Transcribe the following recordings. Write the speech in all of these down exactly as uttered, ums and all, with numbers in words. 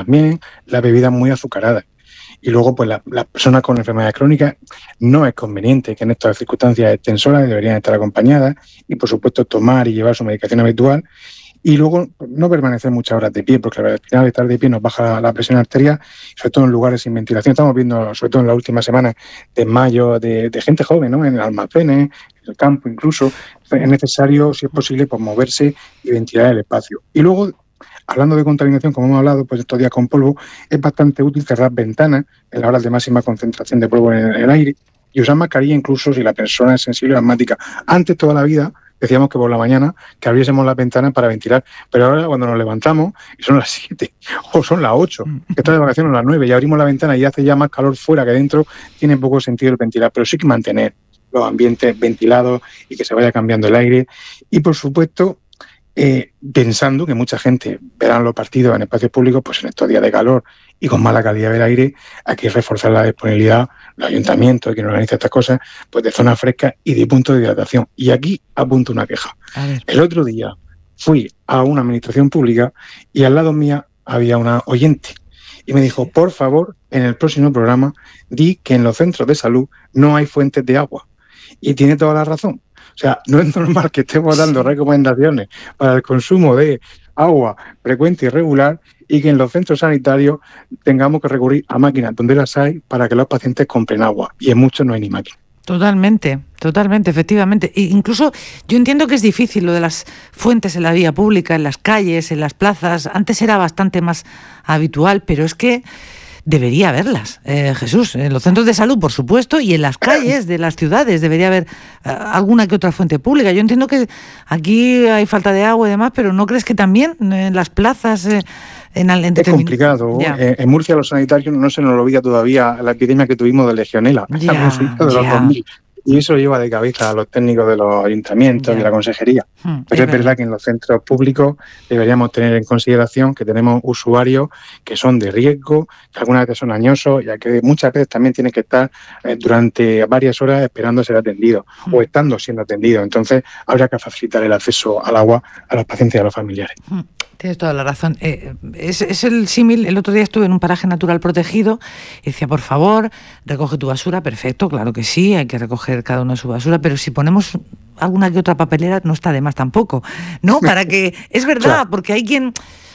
también las bebidas muy azucaradas. Y luego, pues las la personas con enfermedades crónicas no es conveniente que en estas circunstancias estén solas, deberían estar acompañadas y, por supuesto, tomar y llevar su medicación habitual. Y luego no permanecer muchas horas de pie, porque al final estar de pie nos baja la presión arterial, sobre todo en lugares sin ventilación. Estamos viendo, sobre todo en la última semana, desmayos de, de gente joven, ¿no? En almacenes, en el campo incluso. Es necesario, si es posible, pues moverse y ventilar el espacio. Y luego, hablando de contaminación, como hemos hablado, pues estos días con polvo, es bastante útil cerrar ventanas en las horas de máxima concentración de polvo en el aire y usar mascarilla incluso si la persona es sensible o asmática. Antes, toda la vida, decíamos que por la mañana que abriésemos las ventanas para ventilar, pero ahora cuando nos levantamos y son las siete o son las ocho, que está de vacaciones a las nueve y abrimos la ventana y hace ya más calor fuera que dentro, tiene poco sentido el ventilar, pero sí que mantener los ambientes ventilados y que se vaya cambiando el aire y, por supuesto, eh, pensando que mucha gente verá los partidos en espacios públicos, pues en estos días de calor y con mala calidad del aire, hay que reforzar la disponibilidad, los ayuntamientos, quien organiza estas cosas, pues de zonas frescas y de puntos de hidratación. Y aquí apunto una queja. El otro día fui a una administración pública y al lado mía había una oyente y me dijo, por favor, en el próximo programa, di que en los centros de salud no hay fuentes de agua. Y tiene toda la razón. O sea, no es normal que estemos dando recomendaciones para el consumo de agua frecuente y regular y que en los centros sanitarios tengamos que recurrir a máquinas donde las hay para que los pacientes compren agua. Y en muchos no hay ni máquinas. Totalmente, totalmente, efectivamente. E incluso yo entiendo que es difícil lo de las fuentes en la vía pública, en las calles, en las plazas. Antes era bastante más habitual, pero es que debería haberlas, eh, Jesús, en los centros de salud, por supuesto, y en las calles de las ciudades debería haber eh, alguna que otra fuente pública. Yo entiendo que aquí hay falta de agua y demás, pero ¿no crees que también en las plazas... Eh, en, en es determin... complicado. Eh, en Murcia los sanitarios no se nos olvida todavía la epidemia que tuvimos de legionela, ya, a principios de los ya. dos mil. Y eso lleva de cabeza a los técnicos de los ayuntamientos, ya. de la consejería. Hmm, Pero es, es verdad que en los centros públicos deberíamos tener en consideración que tenemos usuarios que son de riesgo, que algunas veces son añosos, ya que muchas veces también tienen que estar eh, durante varias horas esperando ser atendidos hmm. o estando siendo atendidos. Entonces, habría que facilitar el acceso al agua a los pacientes y a los familiares. Hmm. Tienes toda la razón. Eh, es, es el símil. El otro día estuve en un paraje natural protegido y decía, por favor, recoge tu basura. Perfecto, claro que sí, hay que recoger cada uno su basura, pero si ponemos alguna que otra papelera no está de más tampoco, ¿no? Para que... Es verdad, claro. Porque hay quien...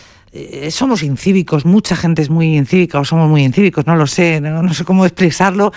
Eh, somos incívicos, mucha gente es muy incívica o somos muy incívicos, no lo sé, no, no sé cómo expresarlo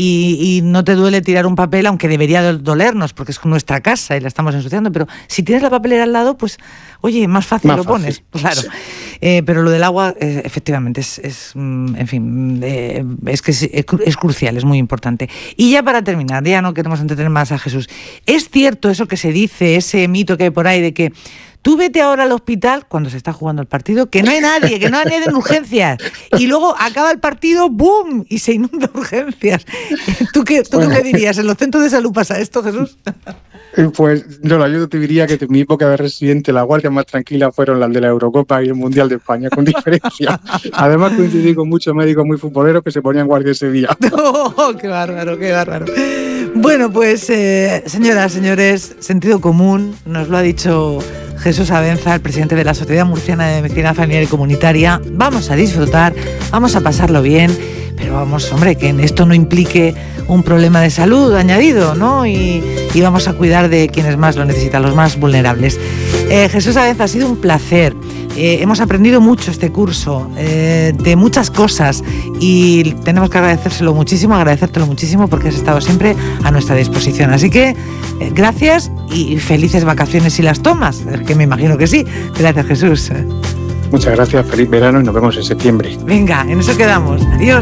y, y no te duele tirar un papel, aunque debería dolernos porque es nuestra casa y la estamos ensuciando, pero si tienes la papelera al lado, pues oye, más fácil más lo fácil. pones, claro. Sí. Eh, pero lo del agua, eh, efectivamente, es, es en fin, eh, es que es, es crucial, es muy importante. Y ya para terminar, ya no queremos entretener más a Jesús, ¿es cierto eso que se dice, ese mito que hay por ahí de que tú vete ahora al hospital cuando se está jugando el partido, que no hay nadie, que no hay nadie en urgencias, y luego acaba el partido, ¡boom!, y se inunda urgencias? ¿Tú qué, tú bueno. qué me dirías? ¿En los centros de salud pasa esto, Jesús? Pues no, yo te diría que en mi época de residente la guardia más tranquila fueron las de la Eurocopa y el Mundial de España, con diferencia. Además coincidí con muchos médicos muy futboleros que se ponían guardia ese día. ¡Oh, qué bárbaro, qué bárbaro! Bueno, pues eh, señoras, señores, sentido común, nos lo ha dicho Jesús Abenza, el presidente de la Sociedad Murciana de Medicina Familiar y Comunitaria. Vamos a disfrutar, vamos a pasarlo bien, pero vamos, hombre, que en esto no implique un problema de salud añadido, ¿no? Y, y vamos a cuidar de quienes más lo necesitan, los más vulnerables. Eh, Jesús Abenza, ha sido un placer. Eh, hemos aprendido mucho este curso, eh, de muchas cosas, y tenemos que agradecérselo muchísimo, agradecértelo muchísimo porque has estado siempre a nuestra disposición. Así que eh, gracias y felices vacaciones si las tomas, que me imagino que sí. Gracias, Jesús. Muchas gracias, feliz verano y nos vemos en septiembre. Venga, en eso quedamos. Adiós.